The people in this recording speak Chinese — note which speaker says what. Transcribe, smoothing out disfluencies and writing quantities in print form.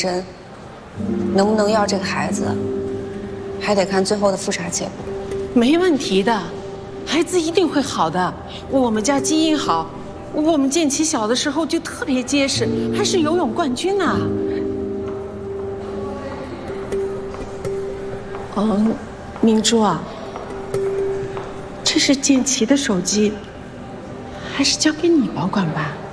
Speaker 1: 身，能不能要这个孩子，还得看最后的复查结果。
Speaker 2: 没问题的，孩子一定会好的。我们家基因好，我们建奇小的时候就特别结实，还是游泳冠军呢。明珠啊，这是建奇的手机，还是交给你保管吧。